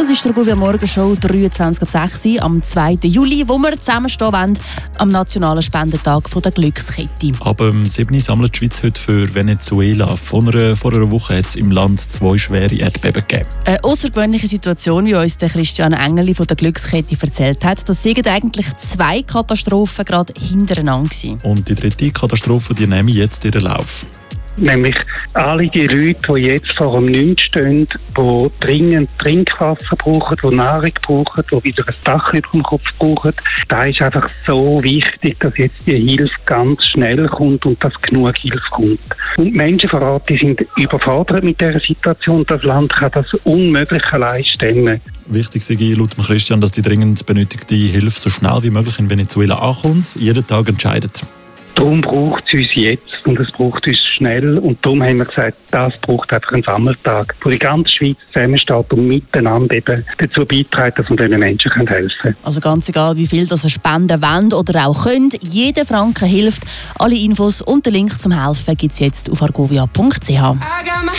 ist der Argovia Morgenshow 23:06 am 2. Juli, wo wir zusammenstehen wollen am nationalen Spendentag der Glückskette. Ab 7. Uhr sammelt die Schweiz heute für Venezuela. Vor einer Woche hat es im Land 2 schwere Erdbeben gegeben. Eine außergewöhnliche Situation, wie uns der Christian Engeli von der Glückskette erzählt hat. Das sind eigentlich 2 Katastrophen gerade hintereinander gewesen. Und die dritte Katastrophe, die nehmen jetzt ihren Lauf. Nämlich alle die Leute, die jetzt vor dem Nichts stehen, die dringend Trinkwasser brauchen, die Nahrung brauchen, die wieder ein Dach über dem Kopf brauchen. Da ist einfach so wichtig, dass jetzt die Hilfe ganz schnell kommt und dass genug Hilfe kommt. Und die Menschen vor Ort, die sind überfordert mit dieser Situation. Das Land kann das unmöglich allein stemmen. Wichtig sei laut Christian, dass die dringend benötigte Hilfe so schnell wie möglich in Venezuela ankommt. Jeden Tag entscheidet. Darum braucht es uns jetzt und es braucht uns schnell. Und darum haben wir gesagt, das braucht einfach einen Sammeltag, wo die ganze Schweiz zusammensteht und miteinander eben dazu beiträgt, dass wir diesen Menschen helfen können. Also ganz egal, wie viel das ihr spenden wollt oder auch könnt, jeder Franken hilft. Alle Infos und den Link zum Helfen gibt es jetzt auf argovia.ch.